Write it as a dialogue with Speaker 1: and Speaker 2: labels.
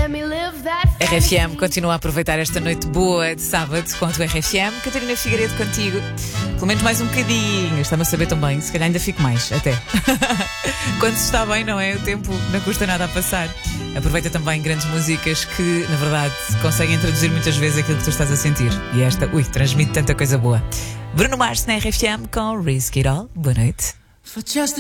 Speaker 1: RFM continua a aproveitar esta noite boa de sábado com a tua RFM. Catarina Figueiredo contigo. Pelo menos mais um bocadinho. Está-me a saber tão bem. Se calhar ainda fico mais, até. Quando se está bem, não é? O tempo não custa nada a passar. Aproveita também grandes músicas que, na verdade, conseguem traduzir muitas vezes aquilo que tu estás a sentir. E esta, transmite tanta coisa boa. Bruno Mars na RFM com Risk It All. Boa noite.